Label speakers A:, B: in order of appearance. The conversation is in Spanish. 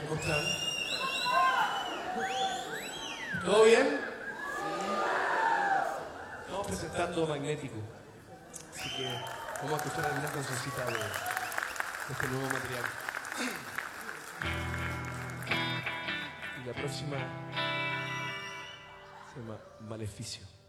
A: ¿Cómo están? ¿Todo bien? Estamos presentando Magnético. Así que vamos a escuchar alguna cancioncita de este nuevo material. Y la próxima se llama Maleficio.